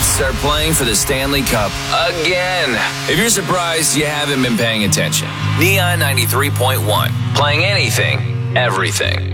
Nuggets are playing for the Stanley Cup again. If you're surprised, you haven't been paying attention. Neon 93.1, playing anything, everything.